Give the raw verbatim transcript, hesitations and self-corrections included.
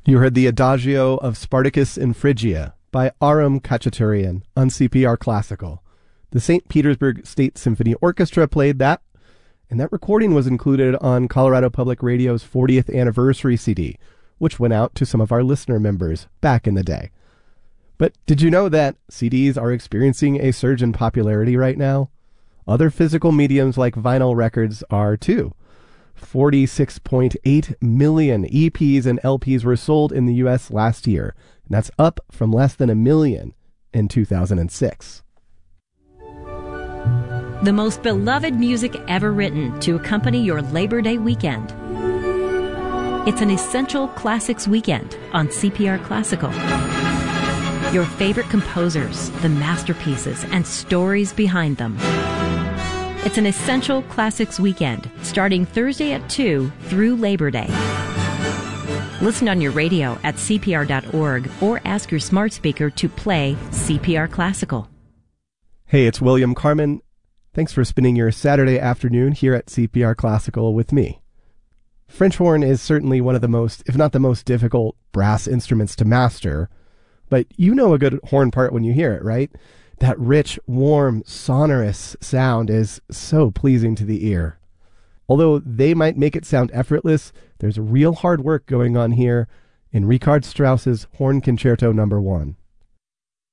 You heard the Adagio of Spartacus in Phrygia by Aram Khachaturian on C P R Classical. The Saint Petersburg State Symphony Orchestra played that, and that recording was included on Colorado Public Radio's fortieth anniversary C D, which went out to some of our listener members back in the day. But did you know that C Ds are experiencing a surge in popularity right now? Other physical mediums like vinyl records are too. forty-six point eight million E Ps and L Ps were sold in the U S last year, and that's up from less than a million in two thousand six. The most beloved music ever written to accompany your Labor Day weekend. It's an essential classics weekend on C P R Classical. Your favorite composers, the masterpieces, and stories behind them. It's an essential classics weekend starting Thursday at two through Labor Day. Listen on your radio at C P R dot org or ask your smart speaker to play C P R Classical. Hey, it's William Carmen. Thanks for spending your Saturday afternoon here at C P R Classical with me. French horn is certainly one of the most, if not the most difficult brass instruments to master, but you know a good horn part when you hear it, right? That rich, warm, sonorous sound is so pleasing to the ear. Although they might make it sound effortless, there's real hard work going on here in Richard Strauss's Horn Concerto Number One.